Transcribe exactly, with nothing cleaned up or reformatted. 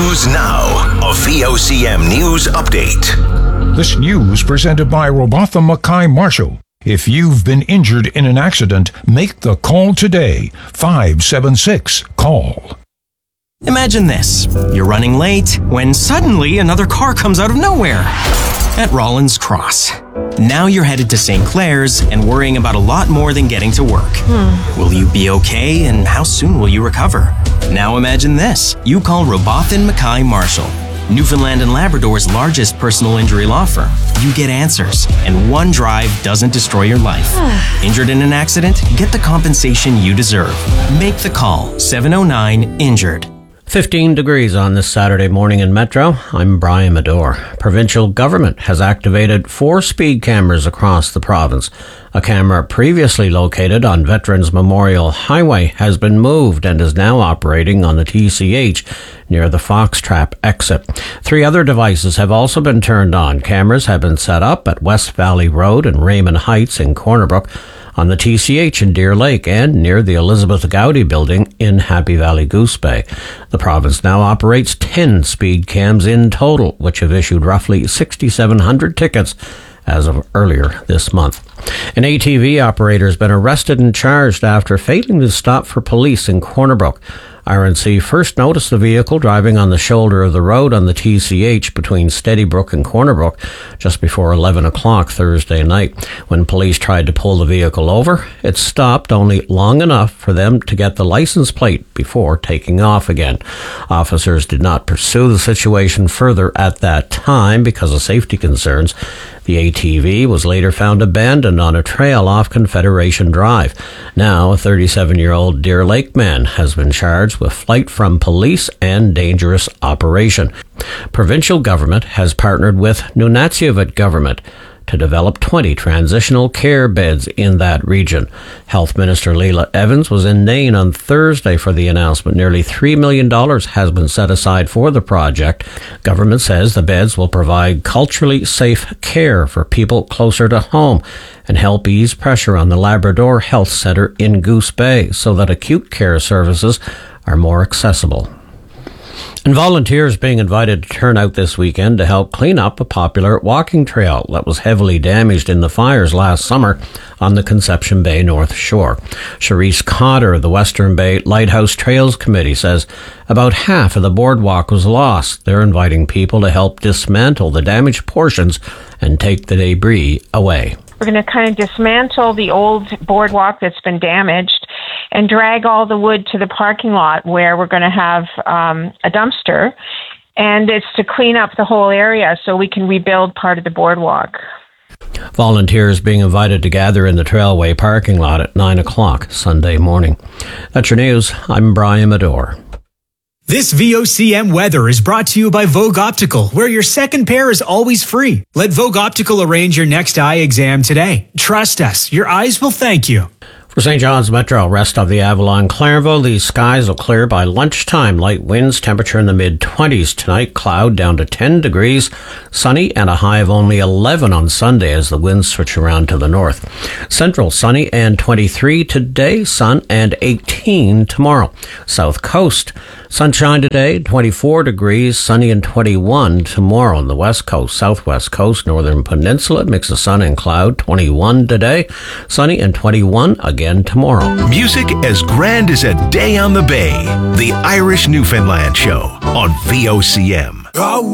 News Now, a V O C M News Update. This news presented by Robotham Mackay Marshall. If you've been injured in an accident, make the call today. five seven six, call. Imagine this. You're running late when suddenly another car comes out of nowhere at Rollins Cross. Now you're headed to Saint Clair's and worrying about a lot more than getting to work. Hmm. Will you be okay, and how soon will you recover? Now imagine this. You call Robotham Mackay Marshall, Newfoundland and Labrador's largest personal injury law firm. You get answers, and one drive doesn't destroy your life. Injured in an accident? Get the compensation you deserve. Make the call. seven oh nine, injured. fifteen degrees on this Saturday morning in Metro. I'm Brian Medore. Provincial government has activated four speed cameras across the province. A camera previously located on Veterans Memorial Highway has been moved and is now operating on the T C H near the Foxtrap exit. Three other devices have also been turned on. Cameras have been set up at West Valley Road and Raymond Heights in Corner Brook, on the T C H in Deer Lake, and near the Elizabeth Gowdy building in Happy Valley Goose Bay. The province now operates ten speed cams in total, which have issued roughly six thousand seven hundred tickets as of earlier this month. An A T V operator has been arrested and charged after failing to stop for police in Corner Brook. R N C first noticed the vehicle driving on the shoulder of the road on the T C H between Steadybrook and Corner Brook just before eleven o'clock Thursday night. When police tried to pull the vehicle over, it stopped only long enough for them to get the license plate before taking off again. Officers did not pursue the situation further at that time because of safety concerns. The A T V was later found abandoned on a trail off Confederation Drive. Now, a thirty-seven-year-old Deer Lake man has been charged with flight from police and dangerous operation. Provincial government has partnered with Nunatsiavut government to develop twenty transitional care beds in that region. Health Minister Leila Evans was in Nain on Thursday for the announcement. Nearly three million dollars has been set aside for the project. Government says the beds will provide culturally safe care for people closer to home and help ease pressure on the Labrador Health Centre in Goose Bay so that acute care services are more accessible. And volunteers being invited to turn out this weekend to help clean up a popular walking trail that was heavily damaged in the fires last summer on the Conception Bay North Shore. Charisse Cotter of the Western Bay Lighthouse Trails Committee says about half of the boardwalk was lost. They're inviting people to help dismantle the damaged portions and take the debris away. We're going to kind of dismantle the old boardwalk that's been damaged and drag all the wood to the parking lot where we're going to have um, a dumpster. And it's to clean up the whole area so we can rebuild part of the boardwalk. Volunteers being invited to gather in the Trailway parking lot at nine o'clock Sunday morning. That's your news. I'm Brian Medore. This V O C M weather is brought to you by Vogue Optical, where your second pair is always free. Let Vogue Optical arrange your next eye exam today. Trust us, your eyes will thank you. For Saint John's Metro, rest of the Avalon Clairvaux, these skies will clear by lunchtime. Light winds, temperature in the mid-twenties. Tonight, cloud down to ten degrees. Sunny and a high of only eleven on Sunday as the winds switch around to the north. Central, sunny and twenty-three today. Sun and eighteen tomorrow. South Coast, sunshine today, twenty-four degrees. Sunny and twenty-one tomorrow. On the West Coast, Southwest Coast, Northern Peninsula, mix of sun and cloud, twenty-one today. Sunny and twenty-one again tomorrow. Music as grand as a day on the bay. The Irish Newfoundland Show on V O C M.